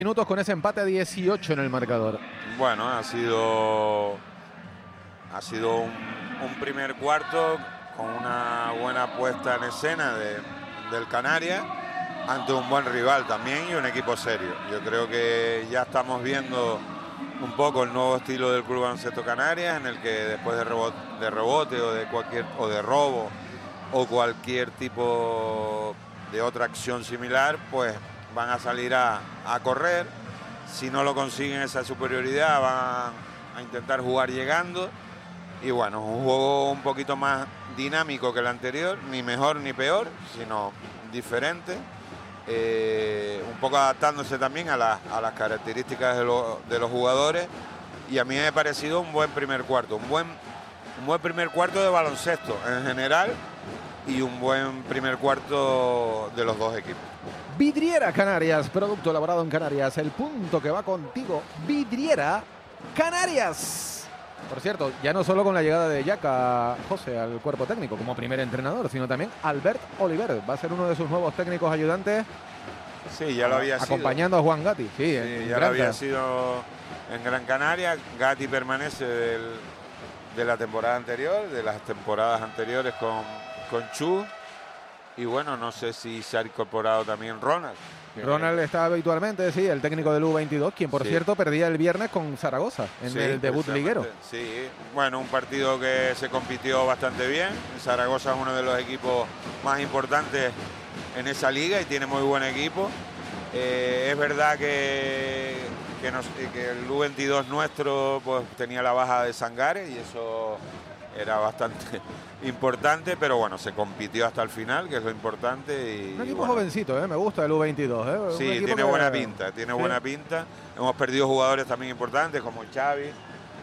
Minutos con ese empate a 18 en el marcador. Bueno, ha sido un primer cuarto con una buena puesta en escena del Canarias ante un buen rival también y un equipo serio. Yo creo que ya estamos viendo un poco el nuevo estilo del Club Baloncesto Canarias, en el que después de rebote o de robo o cualquier tipo de otra acción similar, pues van a salir a correr. Si no lo consiguen esa superioridad, van a intentar jugar llegando. Y bueno, un juego un poquito más dinámico que el anterior, ni mejor ni peor, sino diferente. Un poco adaptándose también a las características de los jugadores. Y a mí me ha parecido un buen primer cuarto, un buen primer cuarto de baloncesto en general y un buen primer cuarto de los dos equipos. Vidriera Canarias, producto elaborado en Canarias, el punto que va contigo. Vidriera Canarias. Por cierto, ya no solo con la llegada de Yaca José al cuerpo técnico como primer entrenador, sino también Albert Oliver. Va a ser uno de sus nuevos técnicos ayudantes. Sí, ya lo había sido. Acompañando a Juan Gatti. Sí, ya lo había sido en Gran Canaria. Gatti permanece de la temporada anterior, de las temporadas anteriores con Chu. Y bueno, no sé si se ha incorporado también Ronald. Ronald está habitualmente, sí, el técnico del U22, quien por cierto perdía el viernes con Zaragoza en el debut liguero. Sí, bueno, un partido que se compitió bastante bien. Zaragoza es uno de los equipos más importantes en esa liga y tiene muy buen equipo. Es verdad que el U22 nuestro pues tenía la baja de Sangares y eso era bastante importante, pero bueno, se compitió hasta el final, que es lo importante. Y, un equipo jovencito, me gusta el U22. Sí, tiene buena pinta, buena pinta. Hemos perdido jugadores también importantes como Xavi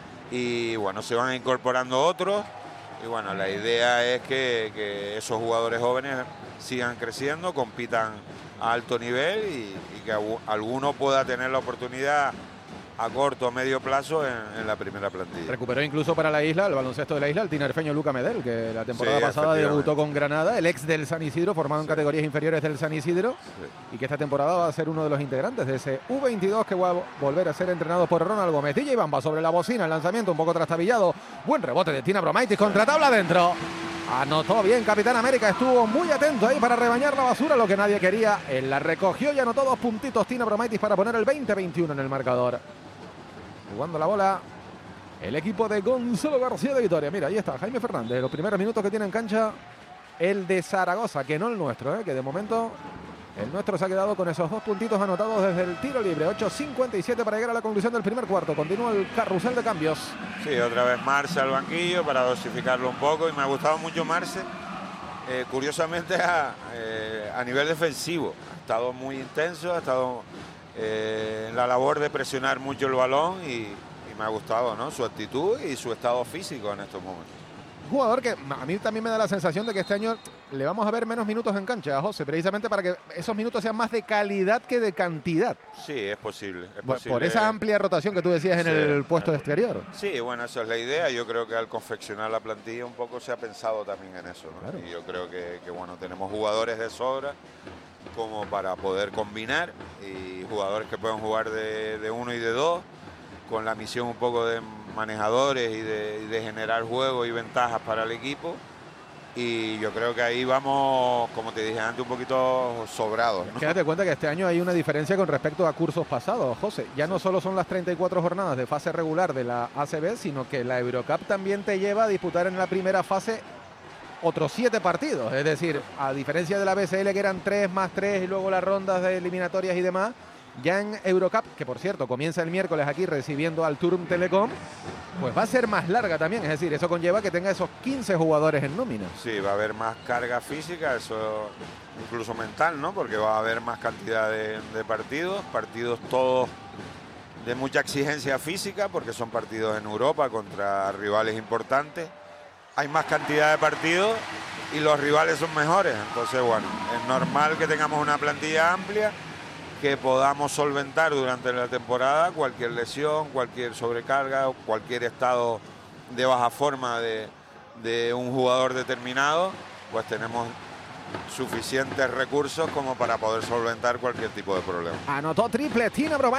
y bueno, se van incorporando otros. Y bueno, la idea es que esos jugadores jóvenes sigan creciendo, compitan a alto nivel y que alguno pueda tener la oportunidad a corto o medio plazo en la primera plantilla. Recuperó incluso para la isla, el baloncesto de la isla, el tinerfeño Luca Medel, que la temporada pasada debutó con Granada, el ex del San Isidro, formado en categorías inferiores del San Isidro, y que esta temporada va a ser uno de los integrantes de ese U22 que va a volver a ser entrenado por Ronald Gómez. DJ Bamba sobre la bocina, el lanzamiento un poco trastabillado, buen rebote de Tina Bromaitis, contra tabla adentro. Anotó bien Capitán América, estuvo muy atento ahí para rebañar la basura, lo que nadie quería. Él la recogió y anotó 2 puntitos Tina Bromaitis para poner el 20-21 en el marcador. Jugando la bola el equipo de Gonzalo García de Vitoria. Mira, ahí está Jaime Fernández. Los primeros minutos que tiene en cancha el de Zaragoza, que no el nuestro, que de momento el nuestro se ha quedado con esos 2 puntitos anotados desde el tiro libre. 8:57 para llegar a la conclusión del primer cuarto. Continúa el carrusel de cambios. Sí, otra vez Marce al banquillo para dosificarlo un poco y me ha gustado mucho Marce. Curiosamente a nivel defensivo. Ha estado muy intenso, ha estado en la labor de presionar mucho el balón y me ha gustado, ¿no?, su actitud y su estado físico en estos momentos. Un jugador que a mí también me da la sensación de que este año le vamos a ver menos minutos en cancha a José, precisamente para que esos minutos sean más de calidad que de cantidad. Sí, es posible. Por esa amplia rotación que tú decías en el puesto de exterior. Sí, bueno, esa es la idea. Yo creo que al confeccionar la plantilla un poco se ha pensado también en eso, ¿no? Claro. Y yo creo que bueno, tenemos jugadores de sobra como para poder combinar y jugadores que puedan jugar de uno y de dos, con la misión un poco de manejadores y de generar juego y ventajas para el equipo. Y yo creo que ahí vamos, como te dije antes, un poquito sobrados, ¿no? Quédate cuenta que este año hay una diferencia con respecto a cursos pasados, José. Ya no solo son las 34 jornadas de fase regular de la ACB, sino que la Eurocup también te lleva a disputar en la primera fase otros 7 partidos. Es decir, a diferencia de la BCL, que eran 3 más 3 y luego las rondas de eliminatorias y demás, ya en Eurocup, que por cierto comienza el miércoles aquí recibiendo al Turm Telecom, pues va a ser más larga también. Es decir, eso conlleva que tenga esos 15 jugadores en nómina. Sí, va a haber más carga física, eso incluso mental, ¿no? Porque va a haber más cantidad de partidos todos de mucha exigencia física, porque son partidos en Europa contra rivales importantes. Hay más cantidad de partidos y los rivales son mejores. Entonces, bueno, es normal que tengamos una plantilla amplia, que podamos solventar durante la temporada cualquier lesión, cualquier sobrecarga, cualquier estado de baja forma de un jugador determinado. Pues tenemos suficientes recursos como para poder solventar cualquier tipo de problema. Anotó triple Tina Bromais.